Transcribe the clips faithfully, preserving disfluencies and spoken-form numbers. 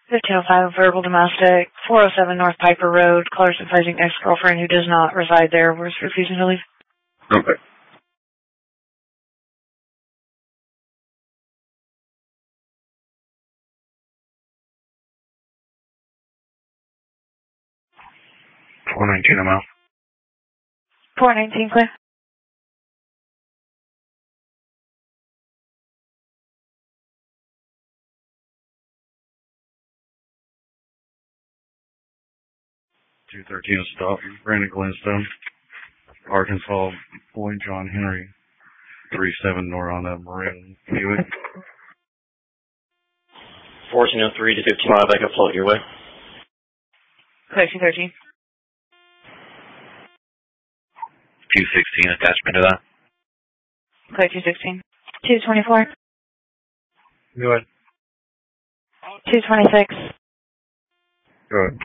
fifteen oh five verbal domestic, four oh seven North Piper Road, caller advising ex-girlfriend who does not reside there was refusing to leave. Okay. four nineteen, I'm out. four nineteen, clear. two thirteen, stop. Brandon Glenstone, Arkansas, Boyd John Henry, three seven North on that Marin Buick. fourteen oh three to fifty-five, I can float your way. Clear, two thirteen. two sixteen, attachment to that. Clear, two sixteen. two twenty-four. Go ahead. two twenty-six. Go ahead.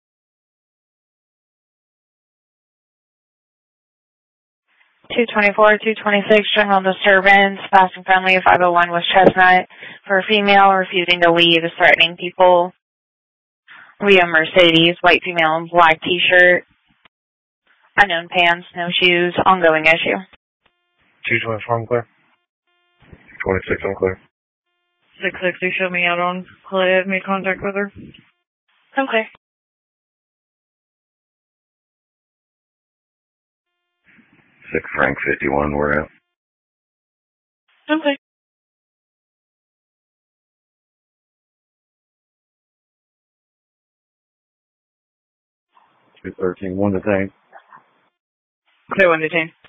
two twenty-four, two twenty-six, general disturbance, fast and friendly, five oh one West Chestnut, for a female refusing to leave is threatening people. We have Mercedes, white female in black t-shirt, unknown pants, no shoes, ongoing issue. two twenty-four, I'm clear. twenty-six, I'm clear. six sixty, show me out on play, have made contact with her. Okay. six Frank fifty-one, we're out. Okay. two thirteen, one detained. Clear, one detained.